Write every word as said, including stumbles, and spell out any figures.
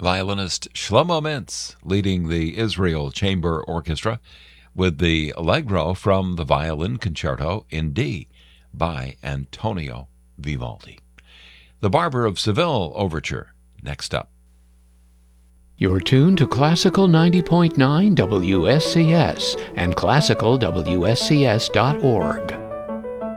Violinist Shlomo Mintz leading the Israel Chamber Orchestra with the Allegro from the Violin Concerto in D by Antonio Vivaldi. The Barber of Seville Overture, next up. You're tuned to Classical ninety point nine W S C S and classical W S C S dot org.